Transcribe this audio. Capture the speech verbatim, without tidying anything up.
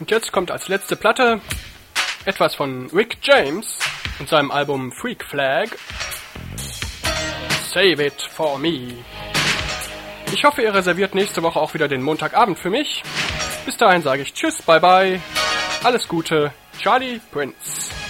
Und jetzt kommt als letzte Platte etwas von Rick James und seinem Album Freak Flag. Save it for me. Ich hoffe, ihr reserviert nächste Woche auch wieder den Montagabend für mich. Bis dahin sage ich Tschüss, bye bye, alles Gute, Charlie Prince.